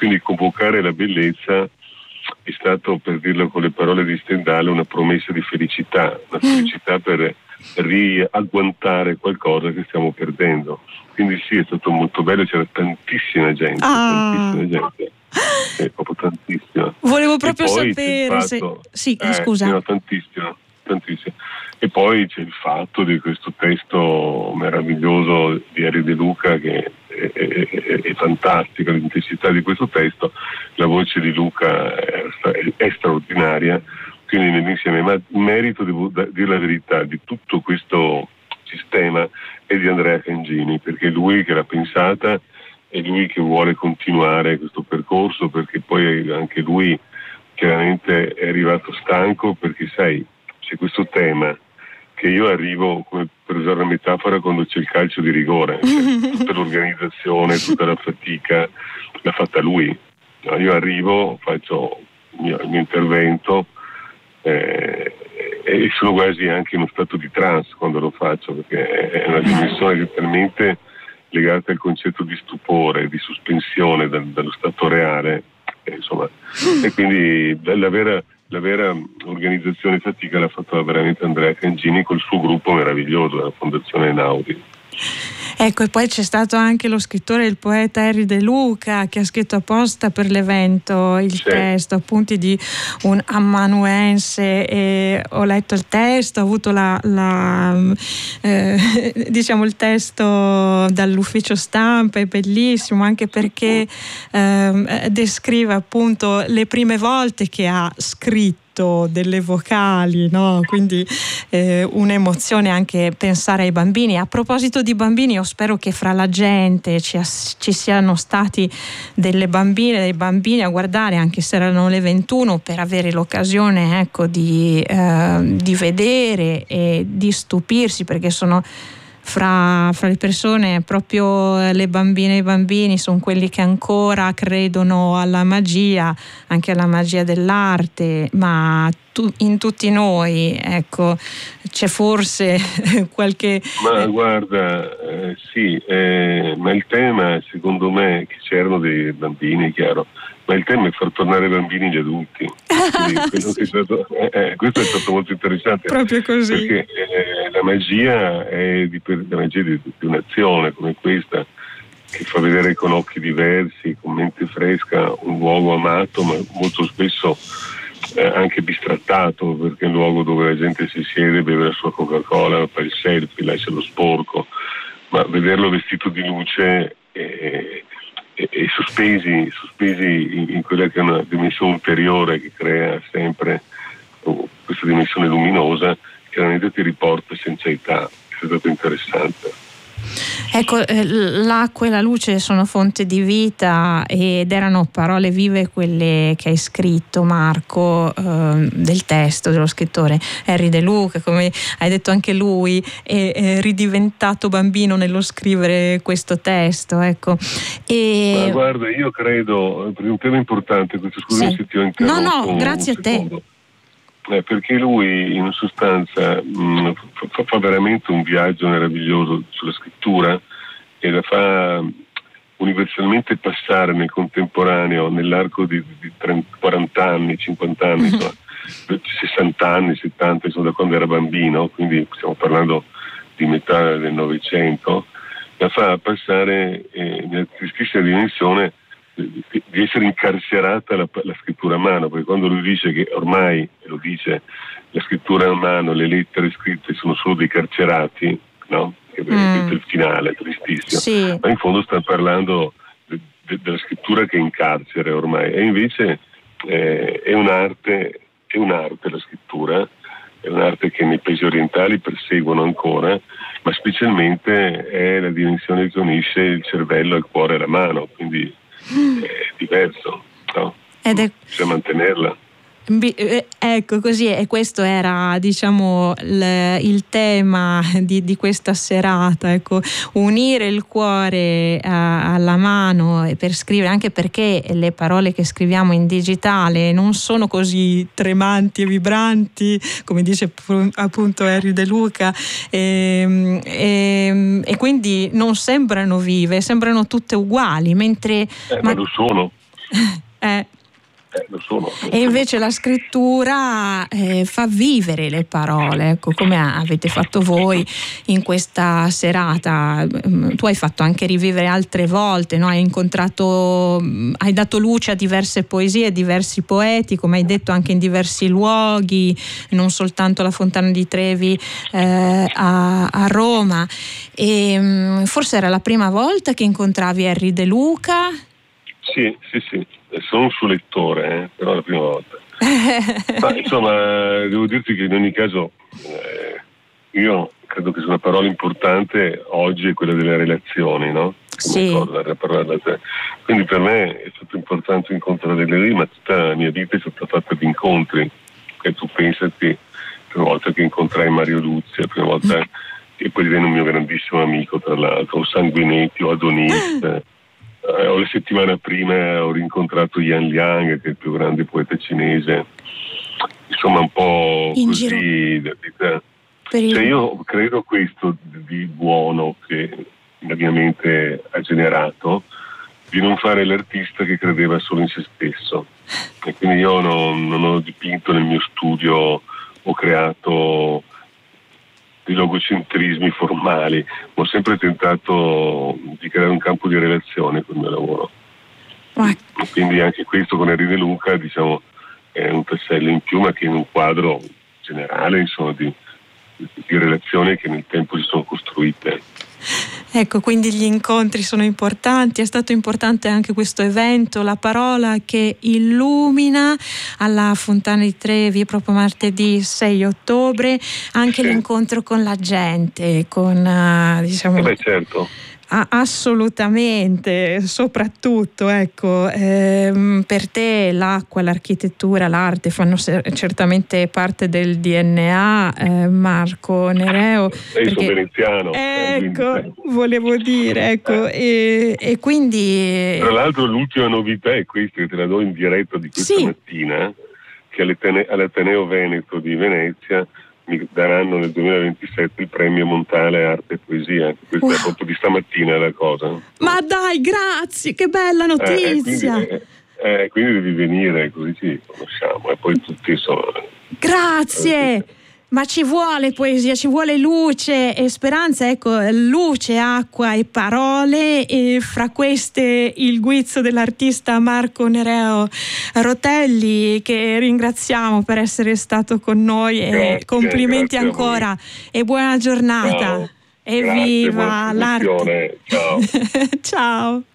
Quindi convocare la bellezza è stato, per dirlo con le parole di Stendhal, una promessa di felicità, una felicità per riagguantare qualcosa che stiamo perdendo. Quindi sì, è stato molto bello, c'era tantissima gente, proprio tantissima. Volevo proprio poi sapere fatto, Sì, scusa. No, tantissimo. E poi c'è il fatto di questo testo meraviglioso di Henry De Luca, che è fantastica, l'intensità di questo testo, la voce di Luca è straordinaria, quindi nell'insieme, ma il merito, devo dire la verità, di tutto questo sistema è di Andrea Cangini, perché è lui che l'ha pensata, è lui che vuole continuare questo percorso, perché poi anche lui chiaramente è arrivato stanco, perché sai, c'è questo tema che io arrivo, come per usare una metafora, quando c'è il calcio di rigore, cioè, tutta l'organizzazione, tutta la fatica l'ha fatta lui. No, io arrivo, faccio il mio intervento e sono quasi anche in uno stato di trance quando lo faccio, perché è una dimensione che è talmente legata al concetto di stupore, di sospensione dallo stato reale, insomma, e quindi la vera organizzazione fatica l'ha fatta veramente Andrea Cangini col suo gruppo meraviglioso, la Fondazione Einaudi. Ecco, e poi c'è stato anche lo scrittore, il poeta Henry De Luca, che ha scritto apposta per l'evento il testo, appunti di un amanuense, e ho letto il testo, ho avuto diciamo il testo dall'ufficio stampa, è bellissimo anche perché descrive appunto le prime volte che ha scritto delle vocali, no? Quindi un'emozione anche pensare ai bambini. A proposito di bambini, io spero che fra la gente ci siano stati delle bambine, dei bambini a guardare, anche se erano le 21, per avere l'occasione, ecco, di vedere e di stupirsi, perché sono fra le persone, proprio le bambine e i bambini sono quelli che ancora credono alla magia, anche alla magia dell'arte, ma in tutti noi, ecco, c'è forse qualche... Ma guarda, sì, ma il tema, secondo me, che c'erano dei bambini, chiaro, ma il tema è far tornare i bambini gli adulti. Sì. Questo è stato molto interessante. Proprio così. Perché la magia è la magia di un'azione come questa, che fa vedere con occhi diversi, con mente fresca, un luogo amato, ma molto spesso anche bistrattato, perché è un luogo dove la gente si siede, beve la sua Coca-Cola, fa il selfie, lascia lo sporco, ma vederlo vestito di luce e sospesi in quella che è una dimensione ulteriore che crea sempre questa dimensione luminosa, chiaramente ti riporta senza età. È stato interessante. Ecco, l'acqua e la luce sono fonte di vita, ed erano parole vive quelle che hai scritto, Marco, del testo dello scrittore Henry De Luca. Come hai detto, anche lui è ridiventato bambino nello scrivere questo testo, ecco. Ma guarda, io credo, per un tema importante, scusami se ti ho interrotto. No, grazie a te. Perché lui in sostanza fa veramente un viaggio meraviglioso sulla scrittura e la fa universalmente passare nel contemporaneo, nell'arco di 40 anni, 50 anni, 60 anni, 70, insomma, da quando era bambino, quindi stiamo parlando di metà del Novecento, la fa passare nella tristissima dimensione di essere incarcerata la scrittura a mano, perché quando lui dice che ormai, lo dice, la scrittura a mano, le lettere scritte sono solo dei carcerati, no? Questo è il finale, tristissimo. Sì. Ma in fondo sta parlando della scrittura che è in carcere ormai, e invece è un'arte la scrittura, è un'arte che nei paesi orientali perseguono ancora, ma specialmente è la dimensione che unisce il cervello al cuore e alla mano, quindi è diverso, no? Bisogna mantenerla. Ecco, così, e questo era, diciamo, il tema di questa serata, ecco, unire il cuore alla mano per scrivere, anche perché le parole che scriviamo in digitale non sono così tremanti e vibranti, come dice appunto Henry De Luca, e quindi non sembrano vive, sembrano tutte uguali, mentre ma lo sono. Lo sono. E invece la scrittura fa vivere le parole, ecco, come avete fatto voi in questa serata. Tu hai fatto anche rivivere altre volte, no? Hai dato luce a diverse poesie, a diversi poeti, come hai detto, anche in diversi luoghi, non soltanto la Fontana di Trevi a Roma. E forse era la prima volta che incontravi Erri De Luca? Sì. Sono un suo lettore, però è la prima volta. Ma, insomma, devo dirti che in ogni caso io credo che sia una parola importante oggi è quella delle relazioni, no? Sì. Quindi per me è stato importante incontrare lei, ma tutta la mia vita è stata fatta di incontri. E tu pensati, la prima volta che incontrai Mario Luzzi, la prima volta che poi divenne un mio grandissimo amico, tra l'altro, Sanguinetti o Adonis. La settimana prima ho rincontrato Yan Liang, che è il più grande poeta cinese. Insomma, un po' in così. Cioè, io credo questo di buono che la mia mente ha generato, di non fare l'artista che credeva solo in se stesso. E quindi io non ho dipinto nel mio studio, ho creato di logocentrismi formali, ho sempre tentato di creare un campo di relazione con il mio lavoro. Quindi anche questo con Erri De Luca, diciamo, è un tassello in più, ma che in un quadro generale, insomma, di relazioni che nel tempo si sono costruite. Ecco, quindi gli incontri sono importanti, è stato importante anche questo evento, la parola che illumina alla Fontana di Trevi proprio martedì 6 ottobre, anche l'incontro con la gente, con diciamo... certo. Assolutamente, soprattutto ecco, per te l'acqua, l'architettura, l'arte fanno certamente parte del DNA, Marco Nereo. Io sono veneziano. Ecco, volevo dire, ecco, e quindi... Tra l'altro l'ultima novità è questa, che te la do in diretta di questa mattina, che all'Ateneo Veneto di Venezia mi daranno nel 2027 il premio Montale Arte e Poesia. Questa è proprio di stamattina la cosa. Ma dai, grazie, che bella notizia! Quindi devi venire, così ci conosciamo e poi tutti sono... Grazie! Ma ci vuole poesia, ci vuole luce e speranza, ecco, luce, acqua e parole, e fra queste il guizzo dell'artista Marco Nereo Rotelli, che ringraziamo per essere stato con noi, e complimenti ancora e buona giornata. Ciao. Evviva l'arte! Ciao. Ciao.